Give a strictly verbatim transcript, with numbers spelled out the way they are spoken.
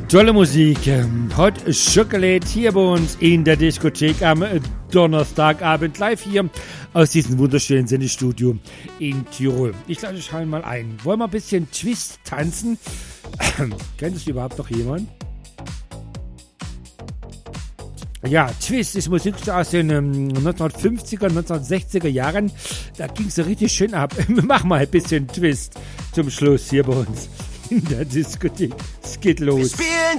Tolle Musik. Hot Chocolate hier bei uns in der Diskothek am Donnerstagabend live hier aus diesem wunderschönen Sendestudio in Tirol. Ich lade euch mal ein. Wollen wir ein bisschen Twist tanzen? Kennt es überhaupt noch jemand? Ja, Twist ist Musik aus den ähm, neunzehnhundertfünfziger, neunzehnhundertsechziger Jahren. Da ging es so richtig schön ab. Wir machen mal ein bisschen Twist zum Schluss hier bei uns in der Diskothek. Es geht los. Wir spielen